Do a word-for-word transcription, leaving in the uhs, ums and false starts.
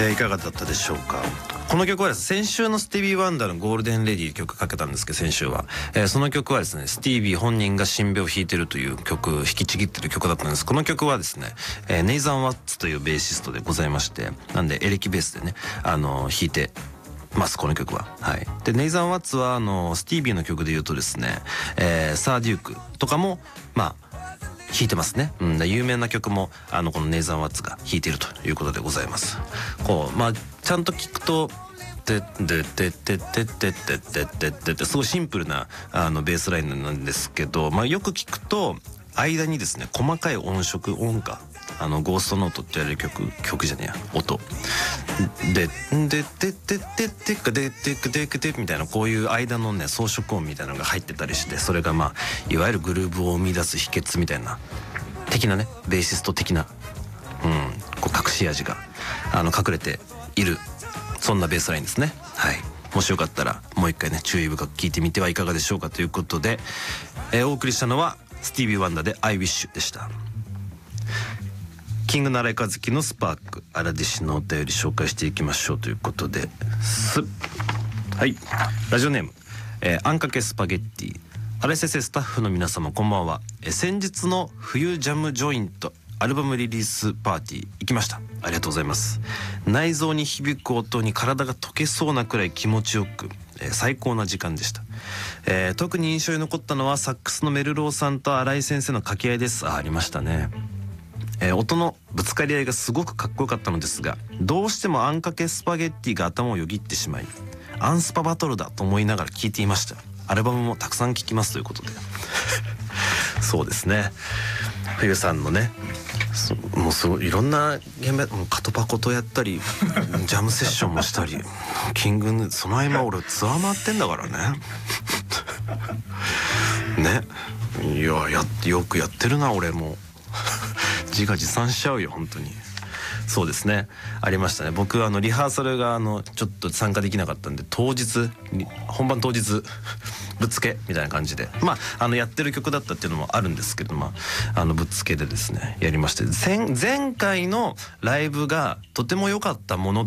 えー、いかがだったでしょうか。この曲はですね、先週のスティービー・ワンダーのゴールデンレディ曲かけたんですけど、先週は、えー、その曲はですね、スティービー本人が新譜を弾いてるという曲、弾きちぎってる曲だったんです。この曲はですね、えー、ネイザン・ワッツというベーシストでございまして、なんでエレキベースでね、あのー、弾いてますこの曲は。はい。でネイザン・ワッツはあのスティービーの曲で言うとですね、えー、サー・デュークとかもまあ弾いてますね。うん、有名な曲もあのこのネイザン・ワッツが弾いているということでございます。こうまあちゃんと聞くとてってってってってってってってってってすごいシンプルなあのベースラインなんですけど、まあよく聞くと間にですね細かい音色音階、あのゴーストノートって言われる曲曲じゃねえや音ででででででかででかでかでみたいな、こういう間のね装飾音みたいなのが入ってたりして、それがまあいわゆるグルーヴを生み出す秘訣みたいな的なね、ベーシスト的な、うん、こう隠し味があの隠れている、そんなベースラインですね。はい。もしよかったらもう一回ね注意深く聞いてみてはいかがでしょうかということで、えー、お送りしたのはスティービー・ワンダーで I Wish でした。キングナライカズキのスパーク、アラディシのお便り紹介していきましょうということです。はい。ラジオネーム、えー、あんかけスパゲッティ。荒井先生、スタッフの皆様こんばんは。えー、先日の冬ジャムジョイントアルバムリリースパーティー行きました。ありがとうございます。内臓に響く音に体が溶けそうなくらい気持ちよく、えー、最高な時間でした。えー、特に印象に残ったのはサックスのメルローさんと荒井先生の掛け合いです。あ、ありましたね。えー、音のぶつかり合いがすごくかっこよかったのですが、どうしてもあんかけスパゲッティが頭をよぎってしまい、アンスパバトルだと思いながら聴いていました。アルバムもたくさん聴きますということでそうですね、冬さんのね、もうすごいいろんな現場、もうカトパコとやったりジャムセッションもしたりキング、その合間俺ツアー回ってんだからねね、いや、やよくやってるな俺も自画自賛しちゃうよ本当に。そうですね、ありましたね。僕あのリハーサルがあのちょっと参加できなかったんで、当日本番当日ぶっつけみたいな感じで、まああのやってる曲だったっていうのもあるんですけど、まああのぶっつけでですねやりまして、前前回のライブがとても良かったもの